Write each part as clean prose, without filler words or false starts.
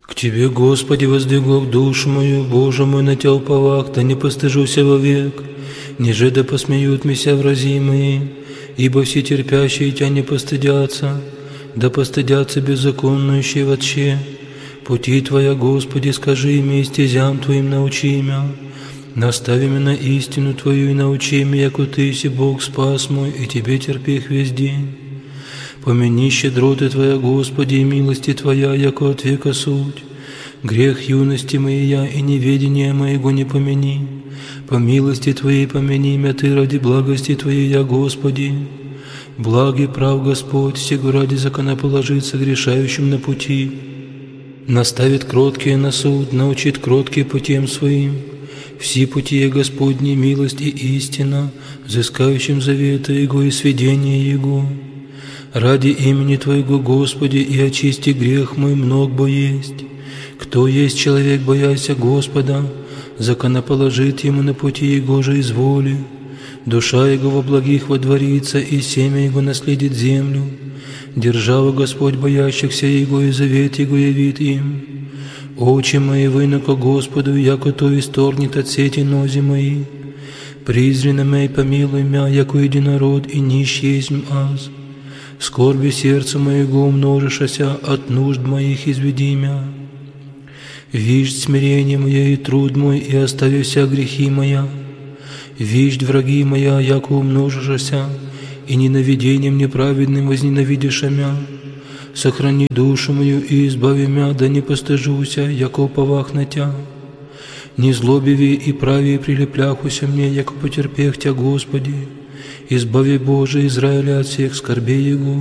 К Тебе, Господи, воздвигу душу мою, Боже мой, на Тя уповах, да не постыжуся вовек, ниже да посмеют меня врази мои, ибо все терпящие Тя не постыдятся, да постыдятся беззаконнующие вообще. Пути Твоя, Господи, скажи мне, и стезям Твоим научи меня. Настави меня на истину Твою и научи меня, яко Ты си Бог спас мой, и Тебе терпех весь день. Помяни щедроты Твоя, Господи, и милости Твоя, яко от века суть. Грех юности моей и неведения моего не помяни. По милости Твоей помяни меня Ты ради благости Твоей, я, Господи. Благ и прав Господь, сего ради законоположиться грешающим на пути. Наставит кроткие на суд, научит кроткие путем своим. Все пути Господни милость и истина, взыскающим завета Его и сведения Его. Ради имени Твоего, Господи, и очисти грех мой много бо есть. Кто есть человек, бояся Господа, законоположит ему на пути Его же изволи. Душа Его во благих водворится, и семя Его наследит землю. Держава Господь боящихся Его, и завет Его явит им. Очи мои выноко Господу, яко то исторгнет от сети нози мои. Призри на мя и помилуй мя, яко единород, и нищий есмь аз. Скорби сердца моего умножишася, от нужд моих изведи мя. Виждь смирение мое и труд мой, и остави вся грехи моя. Виждь враги моя, яко умножишася, и ненавидением неправедным возненавидиша мя. Сохрани душу мою и избави мя, да не постыжуся, яко уповах на Тя. Не злобиви и прави прилепляхуся мне, яко потерпех Тя, Господи. Избави, Боже, Израиля от всех скорбей Его.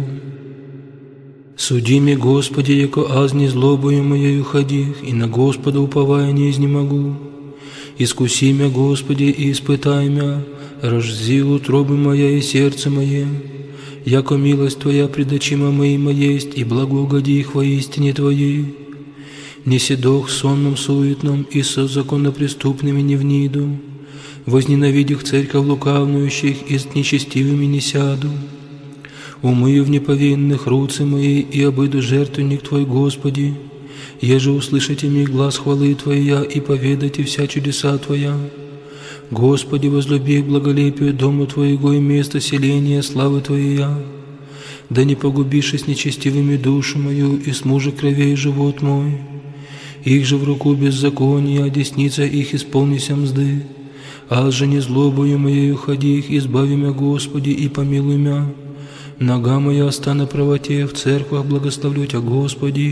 Суди мне, Господи, яко аз не злобою моею ходих, и на Господа уповая не изнемогу. Искуси мя, Господи, и испытай мя, разжзи утробы моя и сердце мое. Яко милость Твоя пред очима моима есть, и благоугоди их во истине Твоей. Не седох сонном суетном, и со законопреступными не вниду. Возненавидях церковь лукавнующих, и с нечестивыми не сяду. Умыю в неповинных руцы мои, и обыду жертвенник Твой, Господи. Еже услышите мне глаз хвалы Твоя, и поведайте вся чудеса Твоя. Господи, возлюби благолепие дома Твоего и место селения славы Твоя. Да не погубишь с нечестивыми душу мою, и с мужа кровей живот мой. Их же в руку беззакония, а десница их исполнися мзды. Аз же не злобою моею ходи их, избави мя, Господи, и помилуй мя. Нога моя оста на правоте, в церквах благословлю Тя, Господи.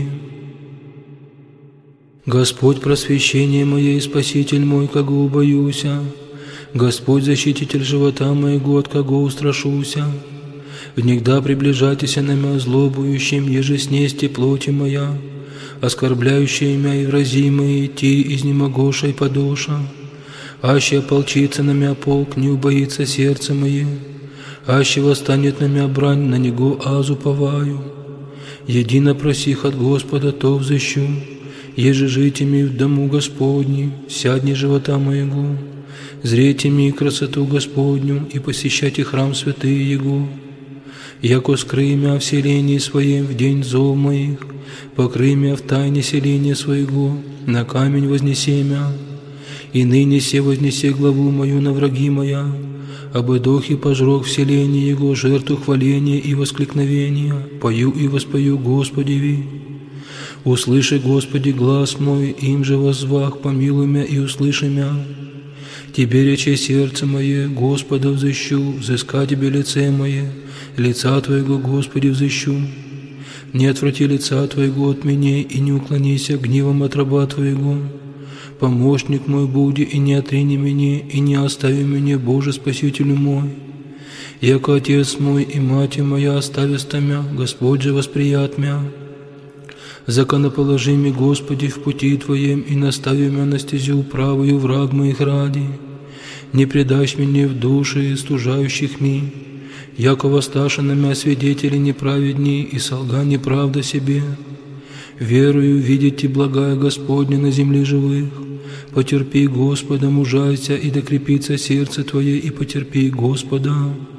Господь, просвещение мое и Спаситель мой, кого убоюся. Господь, защититель живота моего, от кого устрашуся. Внегда приближайтеся на мя злобующим, еже снести плоти моя, оскорбляющие мя и врази мои, ти изнемогоша и подоша. Аще ополчится на мя полк, не убоится сердце мое. Аще восстанет на мя брань, на него аз уповаю. Едино просих от Господа, то взыщу. Еже жите ми в дому Господни, сядни живота моего. Зрейте ми красоту Господню, и посещайте храм святый Его. Яко скрый мя в селении своем в день зол моих, покрый мя в тайне селения своего, на камень вознеси мя. И ныне се вознеси главу мою на враги моя, обыдох и пожрок в селении Его жертву хваления и воскликновения, пою и воспою Господеви. Услыши, Господи, глаз мой, им же воззвах, помилуй мя и услыши мя. Тебе рече сердце мое, Господа взыщу, взыска Тебе лице мое, лица Твоего, Господи, взыщу. Не отврати лица Твоего от меня, и не уклонися гневом от раба Твоего. Помощник мой буди, и не отрини меня, и не остави меня, Боже, Спасителю мой. Яко Отец мой и Мать моя остависта мя, Господь же восприят мя. Законоположи ми, Господи, в пути Твоем, и настави мя на стезю правую враг моих ради. Не предашь меня в души стужающих ми, яко воссташа на мя свидетели неправедни, и солга неправда себе. Верую видите благая Господня на земле живых. Потерпи, Господа, мужайся, и докрепится сердце Твое, и потерпи, Господа.